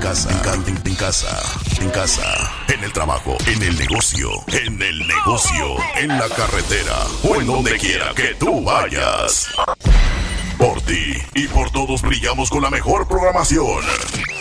en casa, en el trabajo, en el negocio, en la carretera o en donde quiera que tú vayas. Por ti y por todos brillamos con la mejor programación.